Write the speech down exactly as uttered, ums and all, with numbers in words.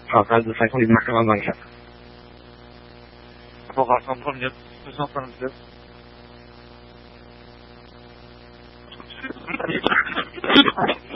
Avfall vielleicht die Macke man sagt. Vorauskommen von jetzt bis noch von jetzt.